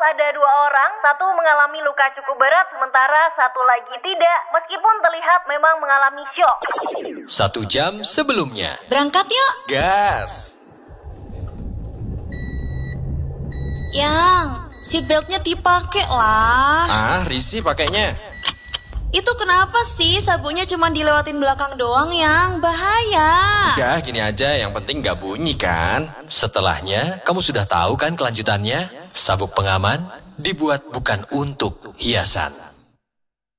ada 2 orang, satu mengalami luka cukup berat, sementara satu lagi tidak, meskipun terlihat memang mengalami syok. 1 jam sebelumnya. Berangkat yuk. Gas. Yang, seatbeltnya dipakai lah. Risih pakainya. Itu kenapa sih sabuknya cuma dilewatin belakang doang, Yang? Bahaya. Udah gini aja, yang penting gak bunyi kan. Setelahnya, kamu sudah tahu kan kelanjutannya? Sabuk pengaman dibuat bukan untuk hiasan.